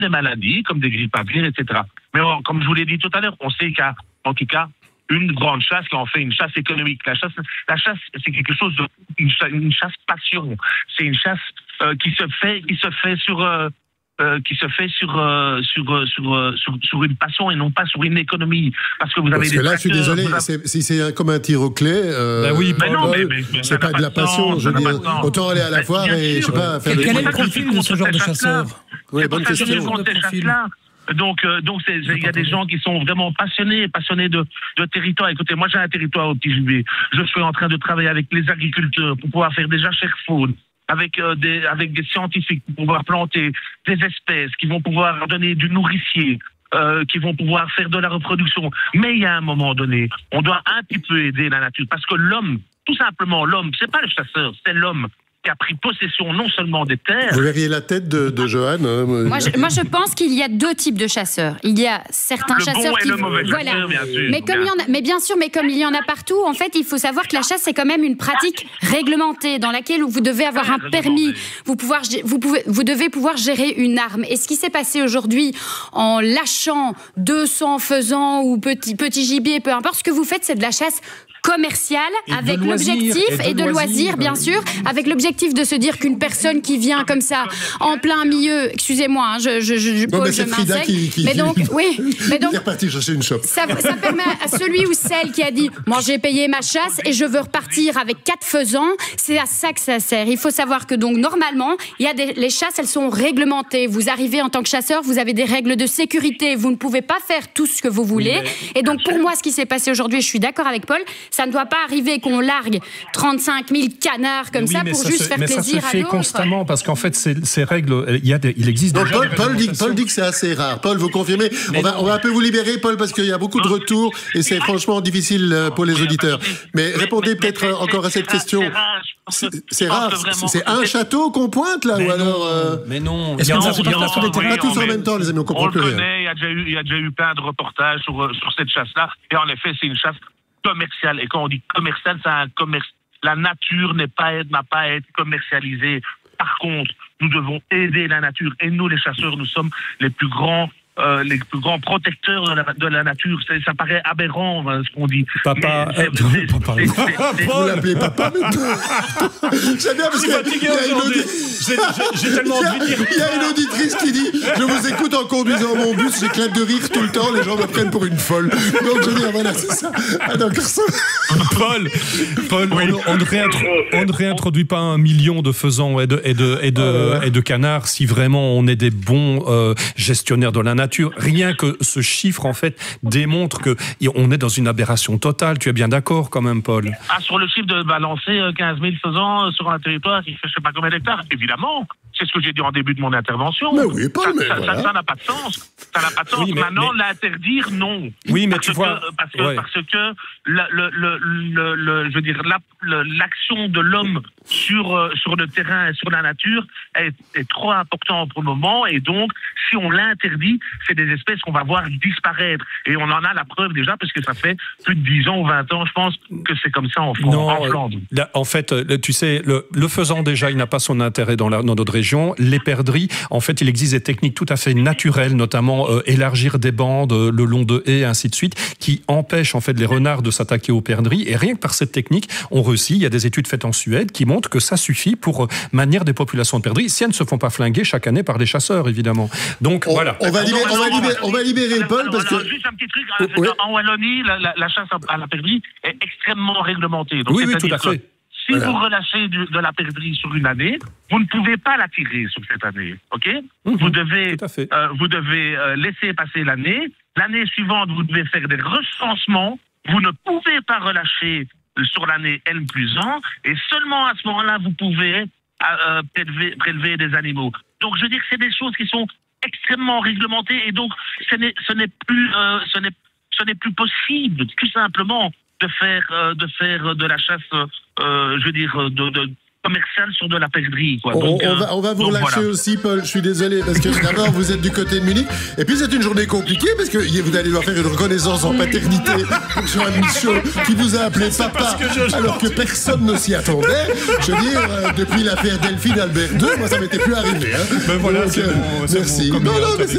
des maladies, comme des grippes aviaires, etc. Mais comme je vous l'ai dit tout à l'heure, on sait qu'il y a, en tout cas, une grande chasse qui en fait une chasse économique. La chasse, c'est quelque chose de une chasse passion. C'est une chasse qui se fait sur une passion et non pas sur une économie. Parce que vous avez parce que là, je suis désolé, si c'est comme un tir au clé, oui, mais c'est pas de la passion. Je veux dire, autant aller à la foire et je sais pas faire des. Quel est le profil de ce genre de chasseur? Oui, bonne question. Donc, il y a des gens qui sont vraiment passionnés de territoire. Écoutez, moi, j'ai un territoire au Petit Gibier. Je suis en train de travailler avec les agriculteurs pour pouvoir faire des jachères faunes, avec des scientifiques pour pouvoir planter des espèces qui vont pouvoir donner du nourricier, qui vont pouvoir faire de la reproduction. Mais il y a un moment donné, on doit un petit peu aider la nature, parce que l'homme, tout simplement l'homme, c'est pas le chasseur, c'est l'homme qui a pris possession non seulement des terres. Vous verriez la tête de Johan. Moi, je pense qu'il y a deux types de chasseurs. Il y a certains chasseurs qui... Le mauvais chasseur, bien sûr. Mais bien sûr, mais comme il y en a partout, en fait, il faut savoir que la chasse, c'est quand même une pratique réglementée dans laquelle vous devez avoir un permis. Vous devez pouvoir gérer une arme. Et ce qui s'est passé aujourd'hui en lâchant 200 faisans ou petits gibiers, peu importe, ce que vous faites, c'est de la chasse commerciale, avec l'objectif et de loisirs, bien sûr, avec l'objectif de se dire qu'une personne qui vient comme ça en plein milieu, excusez-moi, hein, je m'insecte, mais donc il est reparti chercher une chope. Ça permet à celui ou celle qui a dit moi j'ai payé ma chasse et je veux repartir avec 4 faisans, c'est à ça que ça sert. Il faut savoir que donc normalement les chasses, elles sont réglementées. Vous arrivez en tant que chasseur, vous avez des règles de sécurité, vous ne pouvez pas faire tout ce que vous voulez. Et donc pour moi, ce qui s'est passé aujourd'hui, je suis d'accord avec Paul, ça ne doit pas arriver qu'on largue 35 000 canards comme ça pour juste faire plaisir à d'autres. Mais ça se fait constamment, parce qu'en fait, ces règles, il existe donc déjà... Paul dit que c'est assez rare. Paul, vous confirmez? On va un peu vous libérer, Paul, parce qu'il y a beaucoup de retours et c'est franchement difficile pour les auditeurs. Mais répondez peut-être encore à cette question. C'est rare. C'est un château qu'on pointe, là, ou alors... Mais non. Est-ce qu'il y en a pas tous en même temps, les amis? On comprend plus rien. Il y a déjà eu plein de reportages sur cette chasse-là. Et en effet, c'est une chasse commercial. Et quand on dit commercial, c'est un commerce. La nature n'a pas à être commercialisée. Par contre, nous devons aider la nature. Et nous, les chasseurs, nous sommes les plus grands protecteurs de la nature. Ça paraît aberrant, ce qu'on dit. Papa. Vous l'appelez papa, mais... J'aime bien parce qu'il y a une auditrice qui dit je vous écoute en conduisant mon bus, j'éclate de rire tout le temps, les gens me prennent pour une folle. Donc je veux dire, voilà, c'est ça. Ah, d'accord, ça. Paul, on ne réintroduit pas 1 million de faisans et de canards si vraiment on est des bons gestionnaires de la nature. Rien que ce chiffre, en fait, démontre qu'on est dans une aberration totale. Tu es bien d'accord, quand même, Paul? Sur le chiffre de balancer 15 000 faisans sur un territoire qui fait je ne sais pas combien d'hectares, évidemment. C'est ce que j'ai dit en début de mon intervention. Mais oui, Paul, ça n'a pas de sens. Ça n'a pas de sens. Oui, maintenant, l'interdire, non. Oui, mais tu vois... Parce que je veux dire, l'action de l'homme sur le terrain et sur la nature est trop importante pour le moment. Et donc, si on l'interdit, c'est des espèces qu'on va voir disparaître. Et on en a la preuve déjà, parce que ça fait plus de 10 ans ou 20 ans, je pense, que c'est comme ça en Flandre. En fait, tu sais, le faisan, déjà, il n'a pas son intérêt dans notre région. Les perdrix, en fait, il existe des techniques tout à fait naturelles, notamment élargir des bandes le long de haies, ainsi de suite, qui empêchent, en fait, les renards de s'attaquer aux perdrix. Et rien que par cette technique, on réussit. Il y a des études faites en Suède qui montrent que ça suffit pour maintenir des populations de perdrix, si elles ne se font pas flinguer chaque année par les chasseurs, évidemment. Donc, voilà. On va libérer Paul, parce que... Juste un petit truc. En Wallonie, la chasse à la perdrix est extrêmement réglementée. Donc, oui, tout à fait. Si vous relâchez de la perdrix sur une année, vous ne pouvez pas la tirer sur cette année, ok? Vous devez laisser passer l'année. L'année suivante, vous devez faire des recensements. Vous ne pouvez pas relâcher sur l'année N+1, et seulement à ce moment-là, vous pouvez prélever des animaux. Donc, je veux dire que c'est des choses qui sont extrêmement réglementées, et donc ce n'est plus possible, tout simplement, de faire de la chasse, je veux dire, commercial sur de la perdrix, quoi. On va vous relâcher aussi, Paul. Je suis désolé parce que d'abord vous êtes du côté de Munich et puis c'est une journée compliquée parce que vous allez devoir faire une reconnaissance en paternité sur un Michaud qui vous a appelé papa alors que personne ne s'y attendait. Je veux dire, depuis l'affaire Delphine Albert II, moi ça m'était plus arrivé. Hein. Ben voilà, donc, c'est bon, merci. Bon, non, mais